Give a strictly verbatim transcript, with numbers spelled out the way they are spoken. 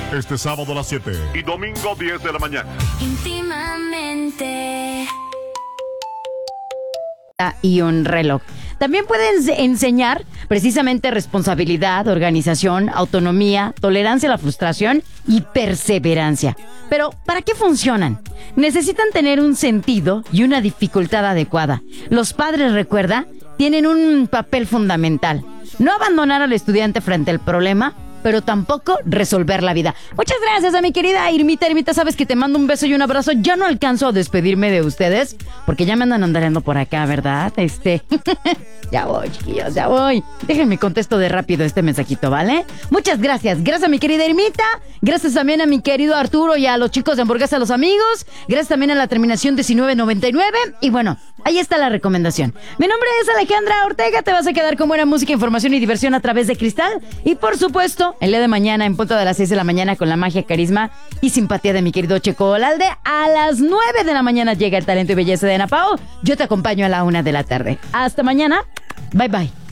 Este sábado a las siete y domingo diez de la mañana. Íntimamente. Y un reloj. También pueden enseñar precisamente responsabilidad, organización, autonomía, tolerancia a la frustración y perseverancia. Pero, ¿para qué funcionan? Necesitan tener un sentido y una dificultad adecuada. Los padres, recuerda, tienen un papel fundamental. No abandonar al estudiante frente al problema, pero tampoco resolver la vida. Muchas gracias a mi querida Irmita. Irmita, sabes que te mando un beso y un abrazo. Ya no alcanzo a despedirme de ustedes, porque ya me andan andando por acá, ¿verdad? Este... Ya voy, chiquillos, ya voy. Déjenme contesto de rápido este mensajito, ¿vale? Muchas gracias. Gracias a mi querida Irmita. Gracias también a mi querido Arturo y a los chicos de Hamburguesa Los Amigos. Gracias también a la terminación diecinueve noventa y nueve. Y bueno, ahí está la recomendación. Mi nombre es Alejandra Ortega. Te vas a quedar con buena música, información y diversión a través de Cristal. Y por supuesto, el día de mañana en punto de las seis de la mañana con la magia, carisma y simpatía de mi querido Checo Olalde. A las nueve de la mañana llega el talento y belleza de Ana Pao. Yo te acompaño a la una de la tarde. Hasta mañana. Bye bye.